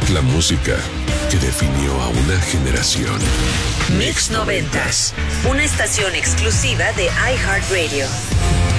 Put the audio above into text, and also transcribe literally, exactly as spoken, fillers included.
la música que definió a una generación. Mix noventas, una estación exclusiva de iHeartRadio.